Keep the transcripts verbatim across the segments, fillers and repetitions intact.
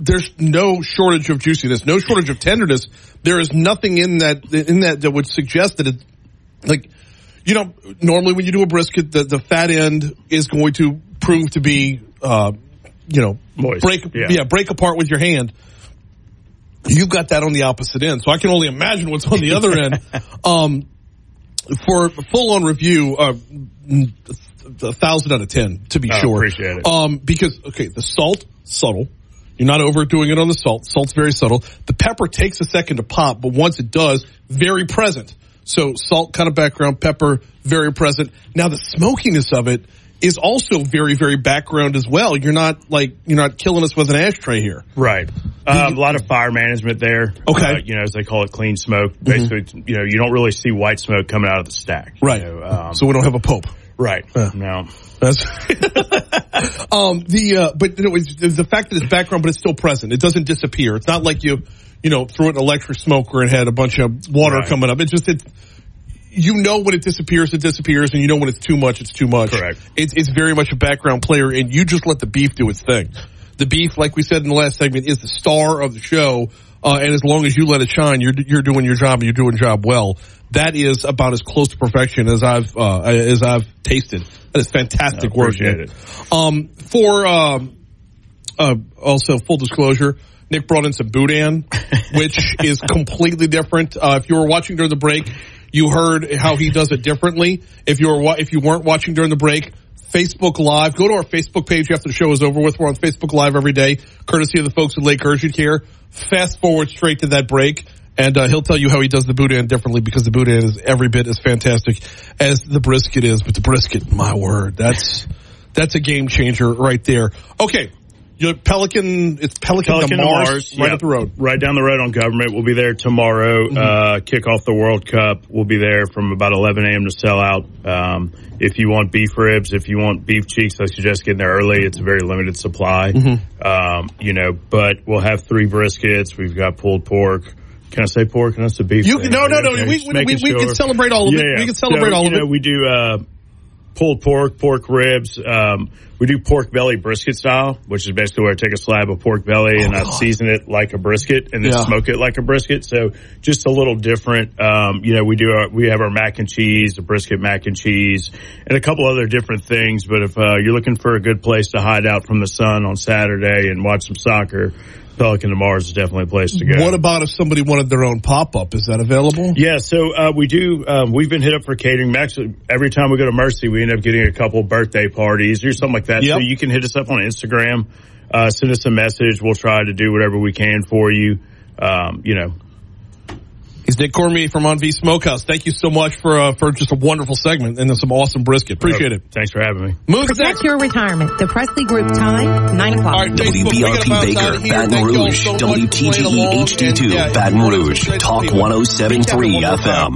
there's no shortage of juiciness, no shortage of tenderness. There is nothing in that in that that would suggest that it's like, you know, normally when you do a brisket, the, the fat end is going to prove to be, uh, you know, moist. break yeah. yeah break apart with your hand. You've got that on the opposite end, so I can only imagine what's on the other end. Um, for full-on review, uh, a thousand out of ten, to be oh, sure. Appreciate it. Um, because, okay, the salt, subtle. You're not overdoing it on the salt. Salt's very subtle. The pepper takes a second to pop, but once it does, very present. So salt kind of background, pepper, very present. Now the smokiness of it is also very, very background as well. You're not like, you're not killing us with an ashtray here. Right. Um, a lot of fire management there. Okay. Uh, you know, as they call it, clean smoke. Basically, mm-hmm. you know, you don't really see white smoke coming out of the stack. Right. You know, um, so we don't have a Pope. Right. Uh, no. That's um, the, uh, but you know, it's, the fact that it's background, but it's still present. It doesn't disappear. It's not like you, you know, threw it in an electric smoker and had a bunch of water right. coming up. It's just, it's, you know when it disappears, it disappears, and you know when it's too much, it's too much. Correct. It's, it's very much a background player, and you just let the beef do its thing. The beef, like we said in the last segment, is the star of the show, uh, and as long as you let it shine, you're you're doing your job, and you're doing your job well. That is about as close to perfection as I've uh, as I've tasted. That is fantastic work. It. Um, for um, uh, also full disclosure, Nick brought in some boudin, which is completely different. Uh, if you were watching during the break, you heard how he does it differently. If you were if you weren't watching during the break, Facebook Live, go to our Facebook page after the show is over with. We're on Facebook Live every day, courtesy of the folks at Lake Urgent Care. Fast forward straight to that break, and uh, he'll tell you how he does the boudin differently, because the boudin is every bit as fantastic as the brisket is. But the brisket, my word, that's that's a game changer right there. Okay. You're Pelican, it's Pelican, Pelican to Mars, Mars, right yep. up the road. Right down the road on Government. We'll be there tomorrow. Mm-hmm. Uh, kick off the World Cup. We'll be there from about eleven a.m. to sell out. Um, if you want beef ribs, if you want beef cheeks, I suggest getting there early. It's a very limited supply. Mm-hmm. Um, you know, but we'll have three briskets. We've got pulled pork. Can I say pork? Can I say beef? You can, no, no, no. Okay. We, we, we, we can celebrate all of yeah, it. Yeah. We can celebrate so, all you of know, it. We do, uh, pulled pork, pork ribs. Um, we do pork belly brisket style, which is basically where I take a slab of pork belly oh, and I season it like a brisket and then yeah. smoke it like a brisket. So just a little different. Um, you know, we do our, we have our mac and cheese, the brisket mac and cheese, and a couple other different things. But if uh, you're looking for a good place to hide out from the sun on Saturday and watch some soccer, Pelican to Mars is definitely a place to go. What about if somebody wanted their own pop-up? Is that available? Yeah, so uh, we do. Um, we've been hit up for catering. Actually, every time we go to Mercy, we end up getting a couple birthday parties or something like that. Yep. So you can hit us up on Instagram, uh, send us a message. We'll try to do whatever we can for you. Um, you know. He's Nick Cormier from On V Smokehouse. Thank you so much for uh, for just a wonderful segment and some awesome brisket. Appreciate it. Thanks for having me. Move Protect next. your retirement. The Presley Group time, nine o'clock. All right, W B R P Baker, Baton Rouge, so W T G E H D two, yeah, Baton Rouge, Talk one oh seven point three F M.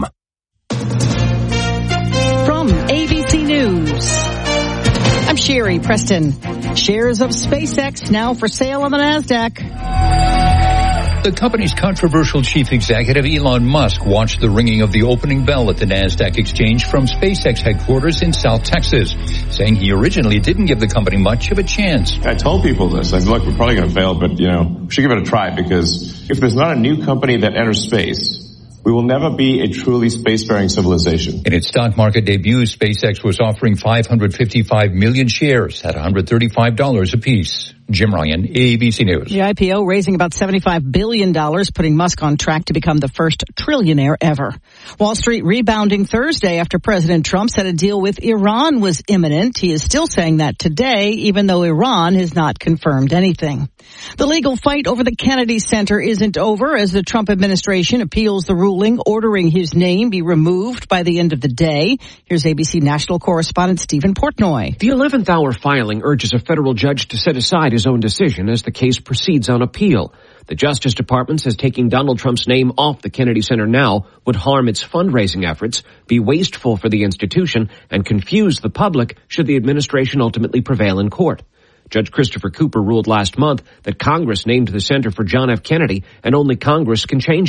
From A B C News, I'm Sherry Preston. Shares of SpaceX now for sale on the NASDAQ. The company's controversial chief executive, Elon Musk, watched the ringing of the opening bell at the NASDAQ exchange from SpaceX headquarters in South Texas, saying he originally didn't give the company much of a chance. I told people this. I said, look, we're probably going to fail, but, you know, we should give it a try, because if there's not a new company that enters space, we will never be a truly spacefaring civilization. In its stock market debut, SpaceX was offering five hundred fifty-five million shares at one hundred thirty-five dollars apiece. Jim Ryan, A B C News. The I P O raising about seventy-five billion dollars, putting Musk on track to become the first trillionaire ever. Wall Street rebounding Thursday after President Trump said a deal with Iran was imminent. He is still saying that today, even though Iran has not confirmed anything. The legal fight over the Kennedy Center isn't over as the Trump administration appeals the ruling ordering his name be removed by the end of the day. Here's A B C national correspondent Stephen Portnoy. The eleventh hour filing urges a federal judge to set aside his own decision as the case proceeds on appeal. The Justice Department says taking Donald Trump's name off the Kennedy Center now would harm its fundraising efforts, be wasteful for the institution, and confuse the public should the administration ultimately prevail in court. Judge Christopher Cooper ruled last month that Congress named the center for John F. Kennedy, and only Congress can change it.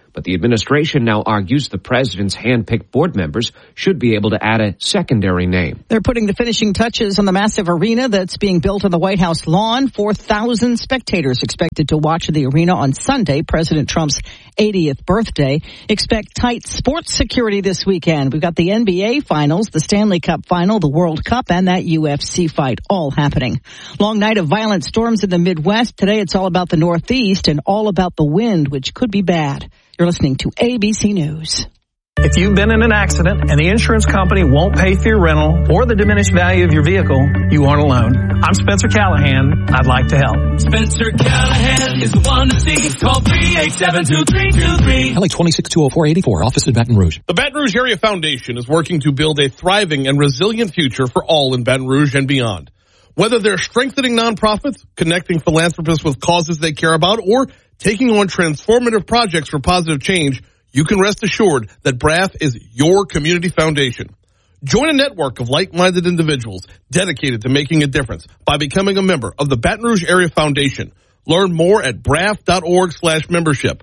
But the administration now argues the president's hand-picked board members should be able to add a secondary name. They're putting the finishing touches on the massive arena that's being built on the White House lawn. four thousand spectators expected to watch the arena on Sunday, President Trump's eightieth birthday. Expect tight sports security this weekend. We've got the N B A Finals, the Stanley Cup Final, the World Cup, and that U F C fight all happening. Long night of violent storms in the Midwest. Today it's all about the Northeast and all about the wind, which could be bad. You're listening to A B C News. If you've been in an accident and the insurance company won't pay for your rental or the diminished value of your vehicle, you aren't alone. I'm Spencer Callahan. I'd like to help. Spencer Callahan is the one to see. Call three eight seven, two three two three. L A twenty-six two oh four eighty-four, office in Baton Rouge. The Baton Rouge Area Foundation is working to build a thriving and resilient future for all in Baton Rouge and beyond. Whether they're strengthening nonprofits, connecting philanthropists with causes they care about, or taking on transformative projects for positive change, you can rest assured that B R A F is your community foundation. Join a network of like-minded individuals dedicated to making a difference by becoming a member of the Baton Rouge Area Foundation. Learn more at braf.org slash membership.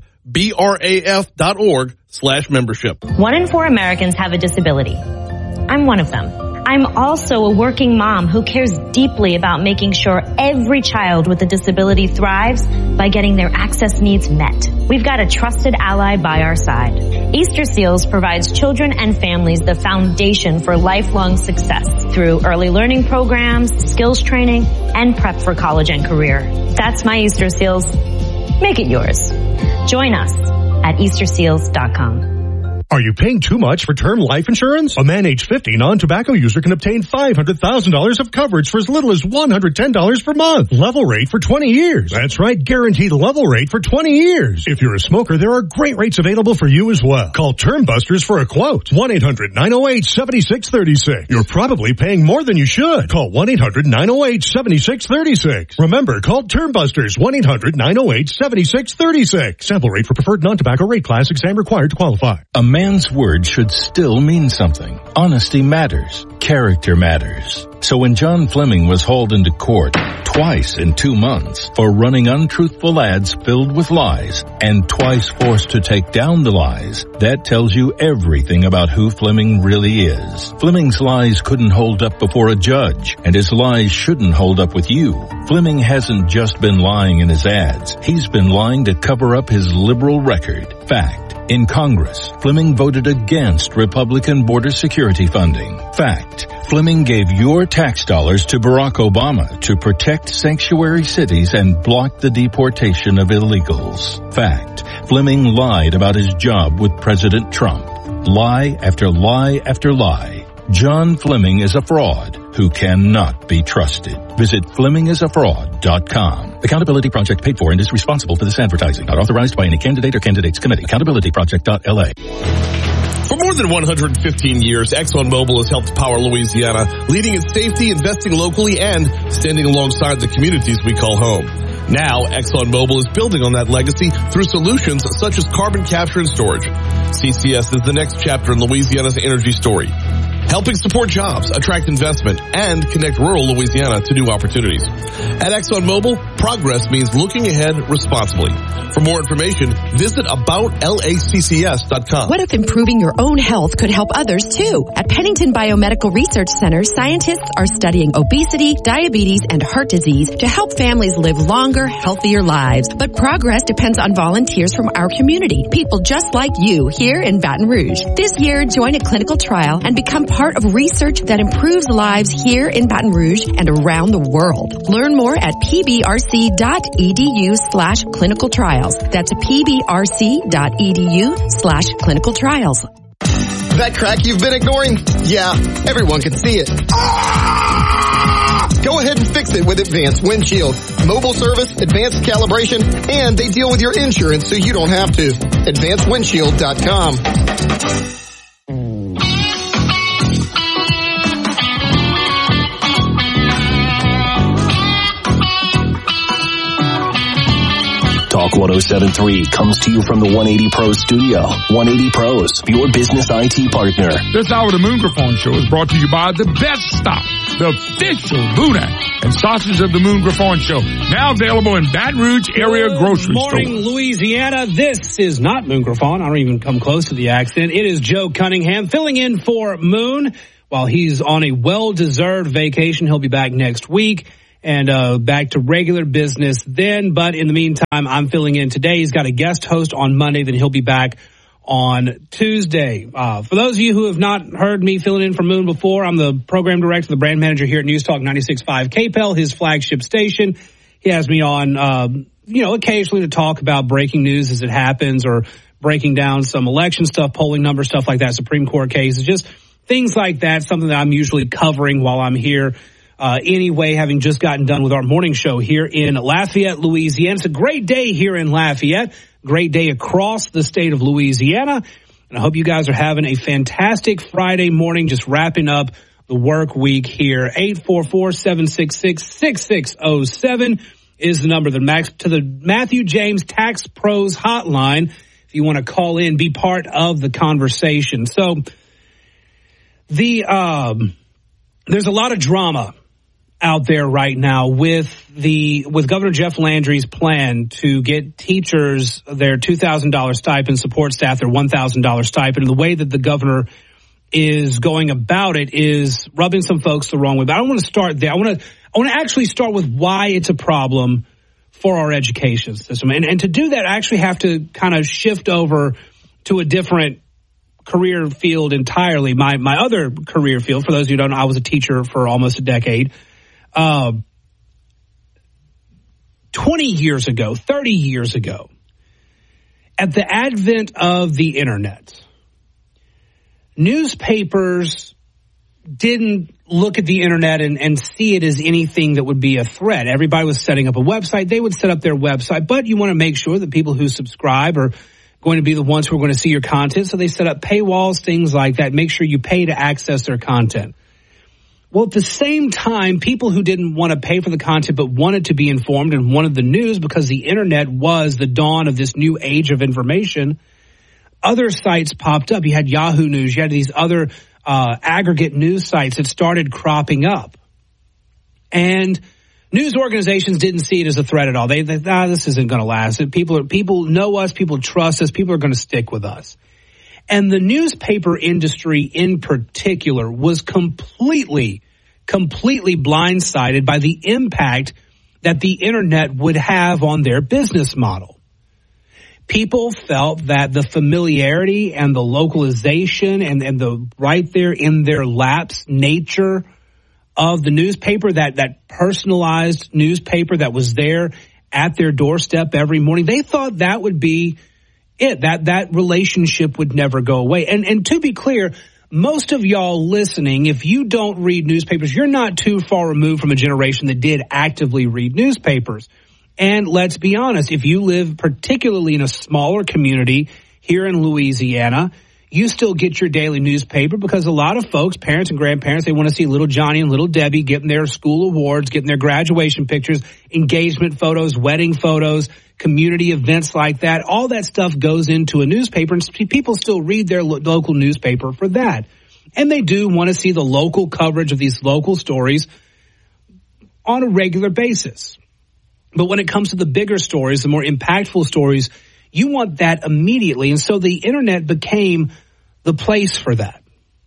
B-R-A-F.org slash membership. One in four Americans have a disability. I'm one of them. I'm also a working mom who cares deeply about making sure every child with a disability thrives by getting their access needs met. We've got a trusted ally by our side. Easter Seals provides children and families the foundation for lifelong success through early learning programs, skills training, and prep for college and career. That's my Easter Seals. Make it yours. Join us at Easter Seals dot com. Are you paying too much for term life insurance? A man age fifty non-tobacco user can obtain five hundred thousand dollars of coverage for as little as one hundred ten dollars per month. Level rate for twenty years. That's right, guaranteed level rate for twenty years. If you're a smoker, there are great rates available for you as well. Call Term Busters for a quote. one eight hundred nine oh eight seven six three six. You're probably paying more than you should. Call one eight hundred nine oh eight seven six three six. Remember, call Term Busters. one eight hundred nine oh eight seven six three six. Sample rate for preferred non-tobacco rate class. Exam required to qualify. A man's word should still mean something. Honesty matters. Character matters. So when John Fleming was hauled into court twice in two months for running untruthful ads filled with lies and twice forced to take down the lies, that tells you everything about who Fleming really is. Fleming's lies couldn't hold up before a judge, and his lies shouldn't hold up with you. Fleming hasn't just been lying in his ads. He's been lying to cover up his liberal record. Fact. In Congress, Fleming voted against Republican border security funding. Fact. Fleming gave your tax dollars to Barack Obama to protect sanctuary cities and block the deportation of illegals. Fact. Fleming lied about his job with President Trump. Lie after lie after lie. John Fleming is a fraud who cannot be trusted. Visit Fleming is a fraud dot com. Accountability Project paid for and is responsible for this advertising. Not authorized by any candidate or candidates committee. accountability project dot L A. For more than one hundred fifteen years, ExxonMobil has helped power Louisiana, leading in safety, investing locally, and standing alongside the communities we call home. Now, ExxonMobil is building on that legacy through solutions such as carbon capture and storage. C C S is the next chapter in Louisiana's energy story, helping support jobs, attract investment, and connect rural Louisiana to new opportunities. At ExxonMobil, progress means looking ahead responsibly. For more information, visit about L A C C S dot com. What if improving your own health could help others too? At Pennington Biomedical Research Center, scientists are studying obesity, diabetes, and heart disease to help families live longer, healthier lives. But progress depends on volunteers from our community, people just like you here in Baton Rouge. This year, join a clinical trial and become part of research that improves lives here in Baton Rouge and around the world. Learn more at pbrc.edu slash clinical trials. That's pbrc.edu slash clinical trials. That crack you've been ignoring? Yeah, everyone can see it. Go ahead and fix it with Advanced Windshield. Mobile service, advanced calibration, and they deal with your insurance so you don't have to. advanced windshield dot com. Talk one oh seven point three comes to you from the one eighty Pros studio. one eighty Pros, your business I T partner. This hour of the Moon Griffon Show is brought to you by The Best Stop, the official boudin and sausage of the Moon Griffon Show. Now available in Baton Rouge area Good grocery morning, stores. Louisiana. This is not Moon Griffon. I don't even come close to the accent. It is Joe Cunningham filling in for Moon while he's on a well-deserved vacation. He'll be back next week and uh back to regular business then. But in the meantime, I'm filling in today. He's got a guest host on Monday. Then he'll be back on Tuesday. Uh, for those of you who have not heard me filling in for Moon before, I'm the program director, the brand manager here at News Talk ninety-six point five K P E L, his flagship station. He has me on, um, you know, occasionally to talk about breaking news as it happens or breaking down some election stuff, polling numbers, stuff like that, Supreme Court cases, just things like that, something that I'm usually covering while I'm here. Uh, anyway, having just gotten done with our morning show here in Lafayette, Louisiana. It's a great day here in Lafayette, great day across the state of Louisiana. And I hope you guys are having a fantastic Friday morning, just wrapping up the work week here. eight four four, seven six six, six six zero seven is the number the max to the Matthew James Tax Pros hotline. If you want to call in, be part of the conversation. So the, um, there's a lot of drama out there right now with the with Governor Jeff Landry's plan to get teachers their two thousand dollars stipend, support staff their one thousand dollars stipend. And the way that the governor is going about it is rubbing some folks the wrong way. But I don't want to start there. I want to I want to actually start with why it's a problem for our education system. And, and to do that, I actually have to kind of shift over to a different career field entirely. My my other career field, for those of you who don't know, I was a teacher for almost a decade. Uh, twenty years ago, thirty years ago, at the advent of the internet, newspapers didn't look at the internet and, and see it as anything that would be a threat. Everybody was setting up a website. They would set up their website, but you want to make sure that people who subscribe are going to be the ones who are going to see your content. So they set up paywalls, things like that. Make sure you pay to access their content. Well, at the same time, people who didn't want to pay for the content but wanted to be informed and wanted the news because the internet was the dawn of this new age of information, other sites popped up. You had Yahoo News. You had these other uh, aggregate news sites that started cropping up. And news organizations didn't see it as a threat at all. They, they ah, this isn't going to last. People are, people know us. People trust us. People are going to stick with us. And the newspaper industry in particular was completely, completely blindsided by the impact that the internet would have on their business model. People felt that the familiarity and the localization and, and the right there in their laps nature of the newspaper, that, that personalized newspaper that was there at their doorstep every morning, they thought that would be it, that that relationship would never go away. And and to be clear, most of y'all listening, if you don't read newspapers, you're not too far removed from a generation that did actively read newspapers. And let's be honest, if you live particularly in a smaller community here in Louisiana, you still get your daily newspaper because a lot of folks, parents and grandparents, they want to see little Johnny and little Debbie getting their school awards, getting their graduation pictures, engagement photos, wedding photos, community events like that. All that stuff goes into a newspaper, and people still read their lo- local newspaper for that. And they do want to see the local coverage of these local stories on a regular basis. But when it comes to the bigger stories, the more impactful stories, you want that immediately. And so the internet became the place for that.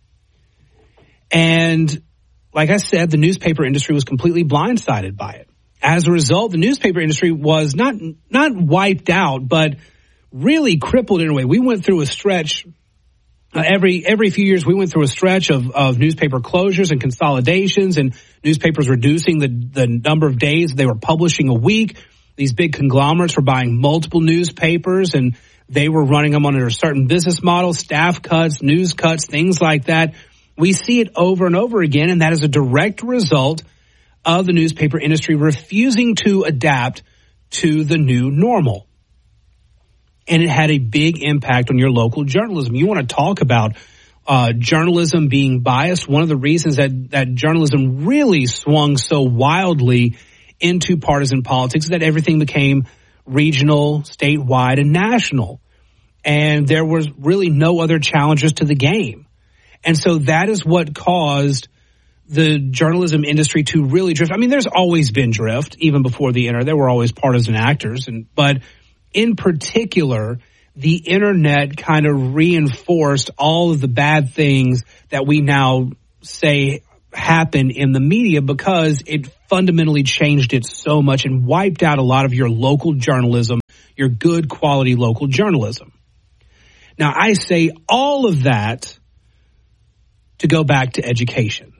And like I said, the newspaper industry was completely blindsided by it. As a result, the newspaper industry was not not wiped out, but really crippled in a way. We went through a stretch, uh, every every few years we went through a stretch of, of newspaper closures and consolidations and newspapers reducing the, the number of days they were publishing a week. These big conglomerates were buying multiple newspapers, and they were running them under a certain business model, staff cuts, news cuts, things like that. We see it over and over again, and that is a direct result of the newspaper industry refusing to adapt to the new normal. And it had a big impact on your local journalism. You want to talk about uh, journalism being biased. One of the reasons that, that journalism really swung so wildly into partisan politics is that everything became regional, statewide, and national. And there was really no other challengers to the game. And so that is what caused the journalism industry to really drift. I mean, there's always been drift, even before the internet. There were always partisan actors. And but in particular, the internet kind of reinforced all of the bad things that we now say happen in the media, because it fundamentally changed it so much and wiped out a lot of your local journalism, your good quality local journalism. Now, I say all of that to go back to education.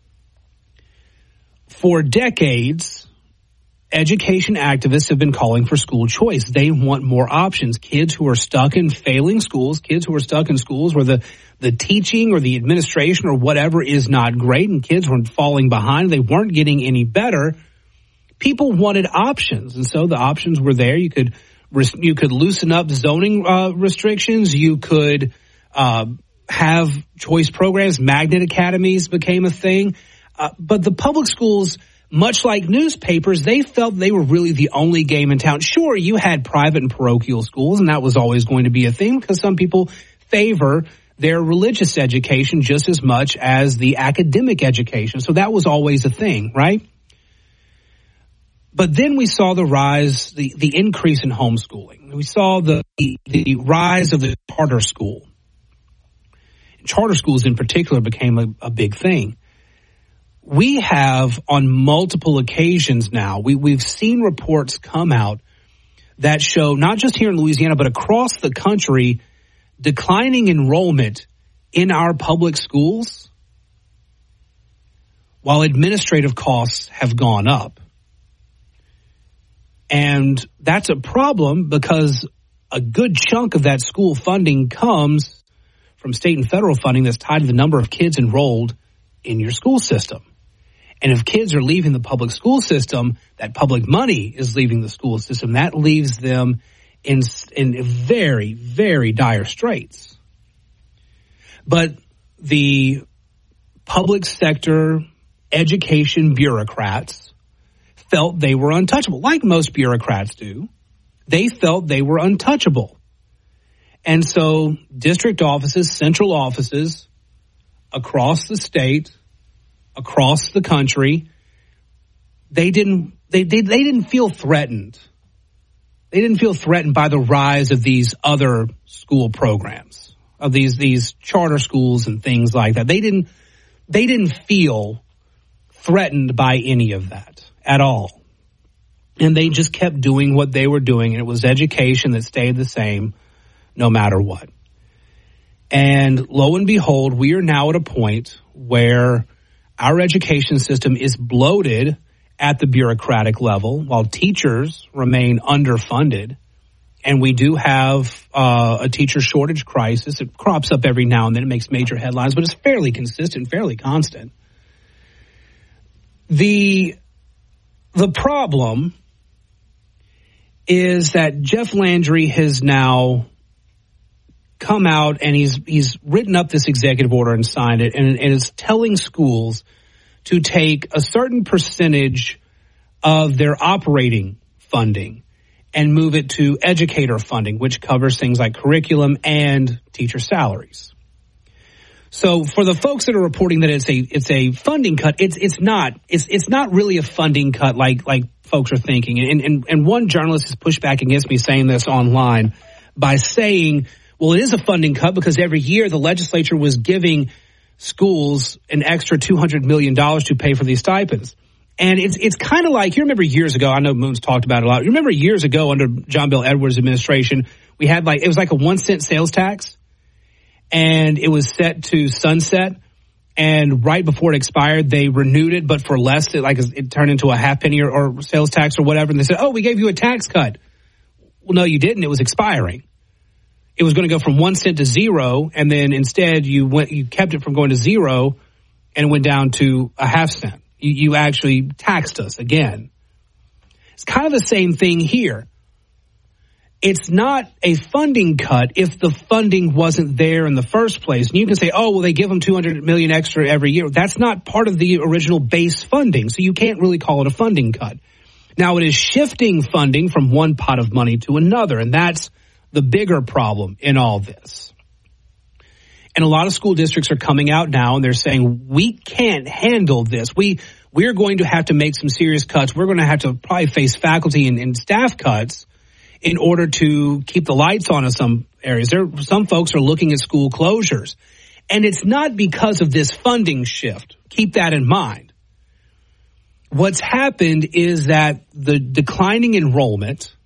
For decades, education activists have been calling for school choice. They want more options. Kids who are stuck in failing schools, kids who are stuck in schools where the, the teaching or the administration or whatever is not great, and kids were falling behind, they weren't getting any better. People wanted options, and so the options were there. You could you could loosen up zoning uh, restrictions. You could uh, have choice programs. Magnet academies became a thing. Uh, but the public schools, much like newspapers, they felt they were really the only game in town. Sure, you had private and parochial schools, and that was always going to be a thing because some people favor their religious education just as much as the academic education. So that was always a thing, right? But then we saw the rise, the, the increase in homeschooling. We saw the, the rise of the charter school. Charter schools in particular became a, a big thing. We have on multiple occasions now, we, we've seen reports come out that show, not just here in Louisiana, but across the country, declining enrollment in our public schools while administrative costs have gone up. And that's a problem because a good chunk of that school funding comes from state and federal funding that's tied to the number of kids enrolled in your school system. And if kids are leaving the public school system, that public money is leaving the school system. That leaves them in, in very, very dire straits. But the public sector education bureaucrats felt they were untouchable, like most bureaucrats do. They felt they were untouchable. And so district offices, central offices across the state, across the country, they didn't they, they they didn't feel threatened. They didn't feel threatened by the rise of these other school programs, of these these charter schools and things like that. They didn't they didn't feel threatened by any of that at all. And they just kept doing what they were doing, and it was education that stayed the same no matter what. And lo and behold, we are now at a point where our education system is bloated at the bureaucratic level while teachers remain underfunded. And we do have uh, a teacher shortage crisis. It crops up every now and then. It makes major headlines, but it's fairly consistent, fairly constant. The, the problem is that Jeff Landry has now come out and he's he's written up this executive order and signed it, and, and is telling schools to take a certain percentage of their operating funding and move it to educator funding, which covers things like curriculum and teacher salaries. So for the folks that are reporting that it's a it's a funding cut, it's it's not it's it's not really a funding cut like like folks are thinking. And and and one journalist has pushed back against me saying this online by saying, well, it is a funding cut because every year the legislature was giving schools an extra two hundred million dollars to pay for these stipends. And it's it's kind of like, you remember years ago, I know Moon's talked about it a lot. You remember years ago under John Bel Edwards' administration, we had like, it was like a one cent sales tax, and it was set to sunset. And right before it expired, they renewed it, but for less, it, like it turned into a half penny or, or sales tax or whatever. And they said, oh, we gave you a tax cut. Well, no, you didn't. It was expiring. It was going to go from one cent to zero, and then instead you went, you kept it from going to zero, and it went down to a half cent. You, you actually taxed us again. It's kind of the same thing here. It's not a funding cut if the funding wasn't there in the first place. And you can say, oh, well, they give them two hundred million dollars extra every year. That's not part of the original base funding, so you can't really call it a funding cut. Now, it is shifting funding from one pot of money to another, and that's the bigger problem in all this. And a lot of school districts are coming out now, and they're saying, we can't handle this. We, we're going to have to make some serious cuts. We're going to have to probably face faculty and, and staff cuts in order to keep the lights on in some areas. There, some folks are looking at school closures. And it's not because of this funding shift. Keep that in mind. What's happened is that the declining enrollment